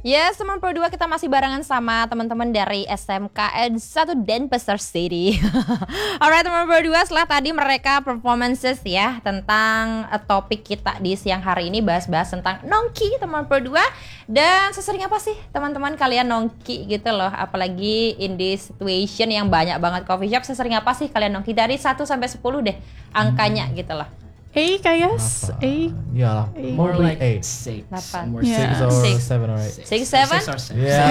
Yes, teman Pro 2 kita masih barengan sama teman-teman dari SMKN 1 Denpasar City. Alright teman Pro 2, setelah tadi mereka performances ya tentang topik kita di siang hari ini, bahas-bahas tentang nongki teman Pro 2. Dan sesering apa sih teman-teman kalian nongki gitu loh, apalagi in this situation yang banyak banget coffee shop. Sesering apa sih kalian nongki? Dari 1 sampai 10 deh angkanya gitu loh. 8, I guess. 8. Yeah, More like 8. 6. Delapan. More Yeah. 6 or Six. 7 or 8. 6, 7? Six or seven. Yeah.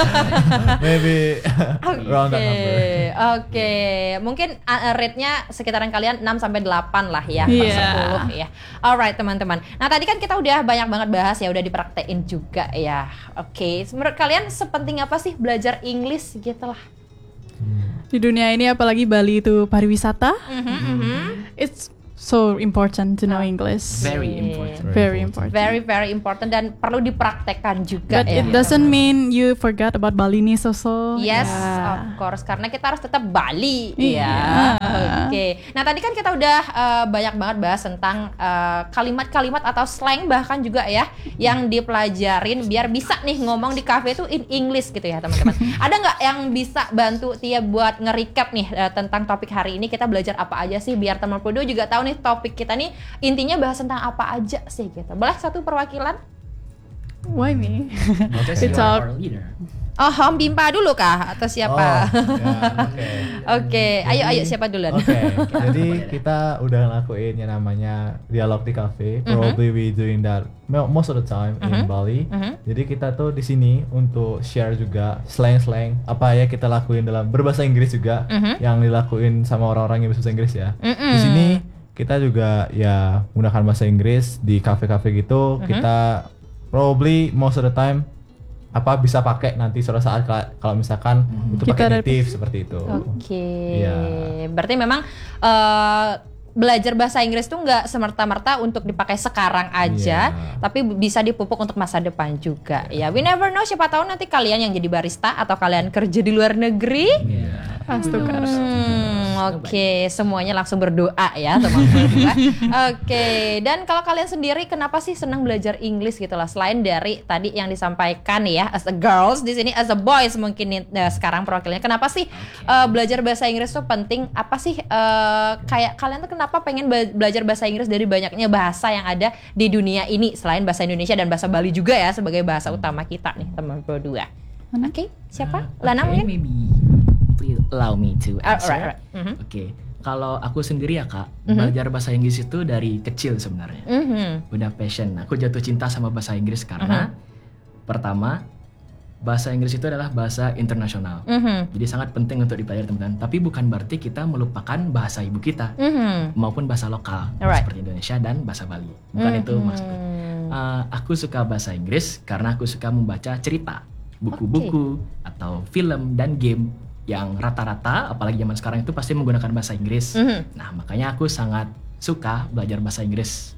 Maybe around that number. Oke. Mungkin rate-nya sekitaran kalian 6 sampai 8 lah ya, per Yeah. 10 ya. Alright teman-teman. Nah, tadi kan kita udah banyak banget bahas ya, udah dipraktekin juga ya. Oke. Menurut kalian sepenting apa sih belajar English gitu lah? Di dunia ini apalagi Bali itu pariwisata. It's so important to know English. Very important. Very important. Very very important dan perlu dipraktekkan juga But ya. it doesn't mean you forgot about Balinese also. Yes, Yeah. of course. Karena kita harus tetap Bali, Iya. ya. Oke. Nah, tadi kan kita udah banyak banget bahas tentang kalimat-kalimat atau slang bahkan juga ya yang dipelajarin biar bisa nih ngomong di cafe itu in English gitu ya, teman-teman. Ada nggak yang bisa bantu Tia buat nge-recap nih tentang topik hari ini? Kita belajar apa aja sih biar teman Podo juga tahu nih topik kita nih intinya bahas tentang apa aja sih gitu. Boleh satu perwakilan? Why me? Because We you talk. are our leader. Oh, Om Bimpa dulu kah atau siapa? Oh, ya, oke. Oke, ayo siapa duluan? Oke, jadi kita udah ngelakuin yang namanya dialog di cafe. Probably we doing that most of the time in Bali. Jadi kita tuh di sini untuk share juga slang-slang apa ya kita lakuin dalam berbahasa Inggris juga yang dilakuin sama orang-orang yang bisa bahasa Inggris ya. Di sini kita juga ya menggunakan bahasa Inggris di cafe-cafe gitu. Kita probably most of the time apa bisa pakai nanti suatu saat kalau misalkan itu Kita pakai ada native seperti itu. Oke. Iya. Berarti memang belajar bahasa Inggris tuh nggak semerta-merta untuk dipakai sekarang aja, Iya. tapi bisa dipupuk untuk masa depan juga. Ya, we never know, siapa tahu nanti kalian yang jadi barista atau kalian kerja di luar negeri. Astuka. Oke, semuanya langsung berdoa ya teman-teman. Oke, dan kalau kalian sendiri kenapa sih senang belajar Inggris gitu lah? Selain dari tadi yang disampaikan ya, as a girls di sini, as a boys mungkin sekarang perwakilannya. Kenapa sih belajar bahasa Inggris tuh penting? Apa sih kayak kalian tuh kenapa pengen belajar bahasa Inggris dari banyaknya bahasa yang ada di dunia ini selain bahasa Indonesia dan bahasa Bali juga ya sebagai bahasa utama kita nih teman Pro 2. Oke, siapa? Lana Okay, mungkin? maybe please allow me to answer. Alright. Oke, kalau aku sendiri ya kak, belajar bahasa Inggris itu dari kecil sebenarnya. Udah passion. Aku jatuh cinta sama bahasa Inggris karena pertama, bahasa Inggris itu adalah bahasa internasional. Jadi sangat penting untuk dipelajari teman-teman. Tapi bukan berarti kita melupakan bahasa ibu kita maupun bahasa lokal Alright. seperti Indonesia dan bahasa Bali. Bukan itu maksudku. Aku suka bahasa Inggris karena aku suka membaca cerita, buku-buku atau film dan game yang rata-rata apalagi zaman sekarang itu pasti menggunakan bahasa Inggris. Nah, makanya aku sangat suka belajar bahasa Inggris.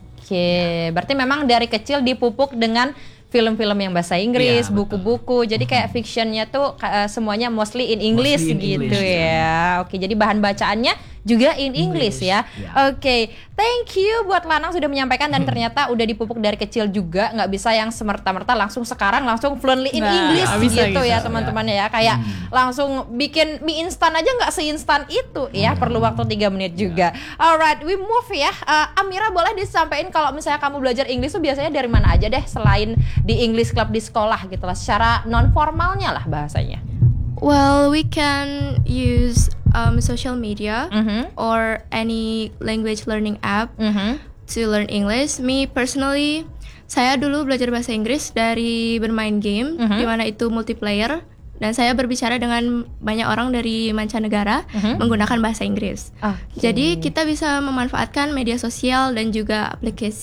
Oke, berarti memang dari kecil dipupuk dengan film-film yang bahasa Inggris, Iya, betul. buku-buku. Jadi kayak fictionnya tuh semuanya mostly in English Mostly in gitu English, ya. Oke, jadi bahan bacaannya juga in English ya. ya. Oke, thank you buat Lanang sudah menyampaikan dan ternyata udah dipupuk dari kecil juga, nggak bisa yang semerta-merta langsung sekarang langsung fluently in Nah, English bisa, gitu ya bisa. teman-teman ya. Kayak langsung bikin mie instan aja nggak seinstan itu ya, perlu waktu 3 menit juga. Alright, we move ya. Amira boleh disampaikan kalau misalnya kamu belajar English tuh biasanya dari mana aja deh selain di English Club di sekolah gitu lah, secara non formalnya lah bahasanya. Well, we can use social media or any language learning app to learn English. Me personally, saya dulu belajar bahasa Inggris dari bermain game, di mana itu multiplayer, dan saya berbicara dengan banyak orang dari mancanegara menggunakan bahasa Inggris. Jadi kita bisa memanfaatkan media sosial dan juga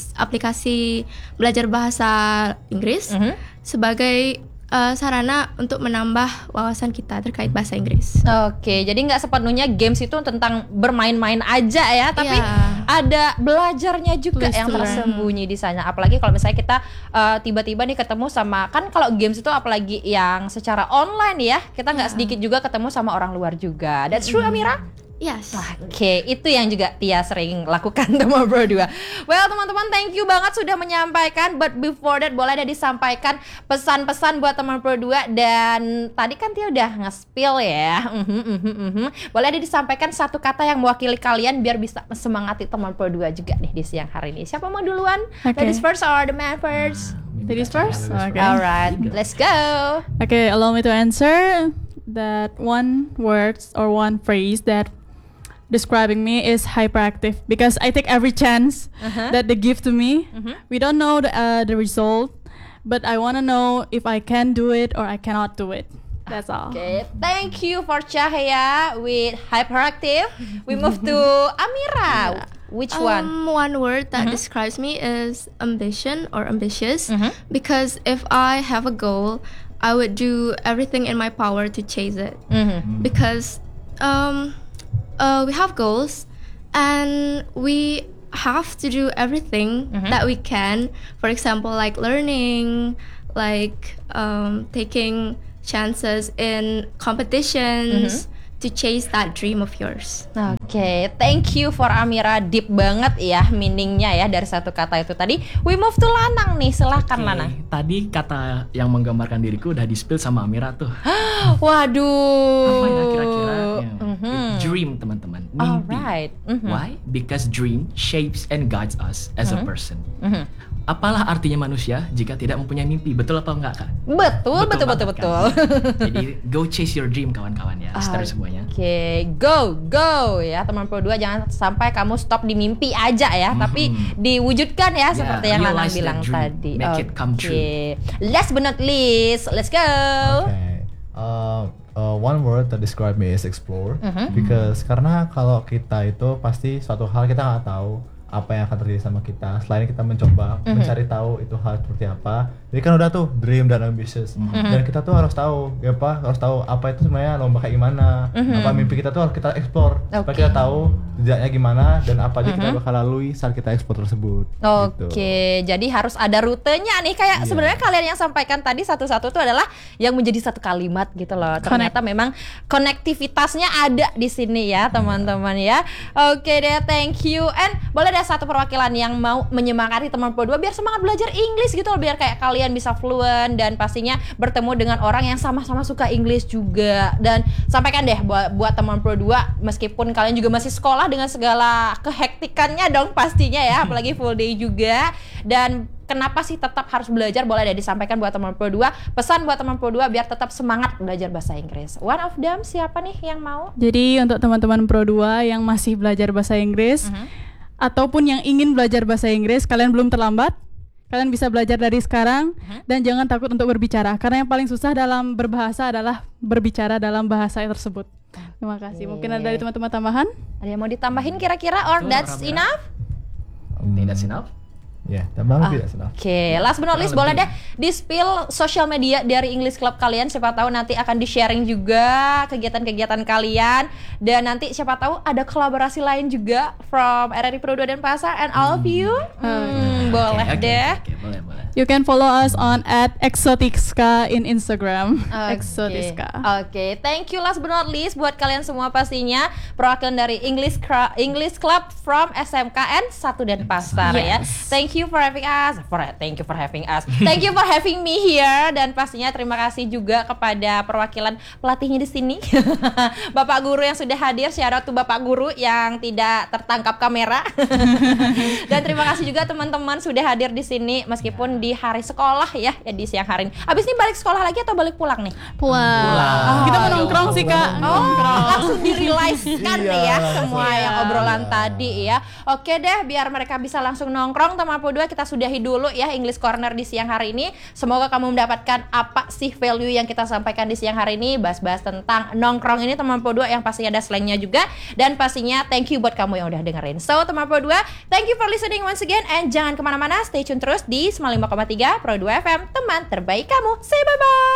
aplikasi belajar bahasa Inggris sebagai sarana untuk menambah wawasan kita terkait bahasa Inggris. Oke, jadi nggak sepenuhnya games itu tentang bermain-main aja ya, tapi ada belajarnya juga Please yang to learn. tersembunyi di sana. Apalagi kalau misalnya kita tiba-tiba nih ketemu sama, kan kalau games itu apalagi yang secara online ya, kita nggak sedikit juga ketemu sama orang luar juga. That's true, Amira? Yes. Oke, itu yang juga Tia sering lakukan teman berdua. Well, teman-teman, thank you banget sudah menyampaikan. But before that, boleh ada disampaikan pesan-pesan buat teman berdua. Dan tadi kan Tia udah nge-spill ya. Boleh ada disampaikan satu kata yang mewakili kalian biar bisa semangati teman berdua juga nih di siang hari ini. Siapa mau duluan? Okay. Ladies first or the man first? Ladies first? Okay. Alright, let's go. Okay, allow me to answer that one word or one phrase that describing me is hyperactive, because I take every chance that they give to me. We don't know the result, but I want to know if I can do it or I cannot do it. That's all. Okay, thank you for Cahaya with hyperactive. We move to Amira. Which one? One word that describes me is ambition or ambitious. Because if I have a goal, I would do everything in my power to chase it. Because we have goals and we have to do everything that we can. For example, like learning, like taking chances in competitions to chase that dream of yours. Oke, thank you for Amira, deep banget ya meaningnya ya dari satu kata itu tadi. We move to Lanang nih, silahkan Lanang. Tadi kata yang menggambarkan diriku udah di-spill sama Amira tuh. Waduh. Apa ya kira-kira? Dream, teman-teman. Mimpi. Alright. Why? Because dream shapes and guides us as a person. Apalah artinya manusia jika tidak mempunyai mimpi? Betul apa enggak, Kak? Betul. Banget, kan? Jadi go chase your dream, kawan-kawan ya, listener semuanya. Oke, go ya teman Pro 2, jangan sampai kamu stop di mimpi aja ya, tapi diwujudkan ya seperti yang Lanang bilang tadi. Make it come true. Last but not least, let's go. Okay. One word that describe me is explore. Because karena kalau kita itu pasti suatu hal kita nggak tahu apa yang akan terjadi sama kita selain kita mencoba mencari tahu itu hal seperti apa. Jadi kan udah tuh dream dan ambitious, dan kita tuh harus tahu harus tahu apa itu sebenarnya lomba kayak gimana, apa mimpi kita tuh harus kita explore supaya kita tahu jejaknya gimana dan apa aja kita bakal lalui saat kita explore tersebut. Oke, jadi harus ada rutenya nih, kayak sebenarnya kalian yang sampaikan tadi satu-satu itu adalah yang menjadi satu kalimat gitu loh. Ternyata memang konektivitasnya ada di sini ya teman-teman ya. Oke deh, thank you. And boleh ada satu perwakilan yang mau menyemangati teman Pro 2 biar semangat belajar Inggris gitu loh, biar kayak kalian bisa fluent dan pastinya bertemu dengan orang yang sama-sama suka Inggris juga. Dan sampaikan deh buat teman Pro 2, meskipun kalian juga masih sekolah dengan segala kehektikannya dong pastinya ya, apalagi full day juga. Dan kenapa sih tetap harus belajar? Boleh deh disampaikan buat teman Pro 2, pesan buat teman Pro 2 biar tetap semangat belajar bahasa Inggris. One of them siapa nih yang mau? Jadi untuk teman-teman Pro 2 yang masih belajar bahasa Inggris ataupun yang ingin belajar bahasa Inggris, kalian belum terlambat. Kalian bisa belajar dari sekarang dan jangan takut untuk berbicara, karena yang paling susah dalam berbahasa adalah berbicara dalam bahasa tersebut. Terima kasih. Mungkin ada dari teman-teman tambahan? Ada yang mau ditambahin kira-kira or that's enough? Think that's enough? Ya, tambah lebih that's enough. Oke, last but not least, boleh deh di-spill sosial media dari English Club kalian. Siapa tahu nanti akan di-sharing juga kegiatan-kegiatan kalian. Dan nanti siapa tahu ada kolaborasi lain juga from RRI Pro 2 Denpasar and all of you. Boleh deh. Okay, boleh. You can follow us on @exotiska in Instagram. Exotiska. Oke, thank you last but not least buat kalian semua pastinya perwakilan dari English Club from SMKN 1 Denpasar ya. Thank you for having us. Thank you for having me here, dan pastinya terima kasih juga kepada perwakilan pelatihnya di sini. Bapak guru yang sudah hadir, shout out to Bapak guru yang tidak tertangkap kamera. Dan terima kasih juga teman-teman sudah hadir di sini meskipun di hari sekolah ya di siang hari ini. Abis ini balik sekolah lagi atau balik pulang nih? Pulang. Kita mau nongkrong sih, Kak. Langsung di-realize-kan ya semua yang obrolan tadi ya. Oke deh, biar mereka bisa langsung nongkrong, teman Pro 2 kita sudahi dulu ya English Corner di siang hari ini. Semoga kamu mendapatkan apa sih value yang kita sampaikan di siang hari ini, bahas-bahas tentang nongkrong ini teman Pro 2 yang pastinya ada slangnya juga. Dan pastinya thank you buat kamu yang udah dengerin. So teman Pro 2, thank you for listening once again, and jangan kemana-mana, stay tune terus di 95,3 Pro 2 FM, teman terbaik kamu. Say bye-bye.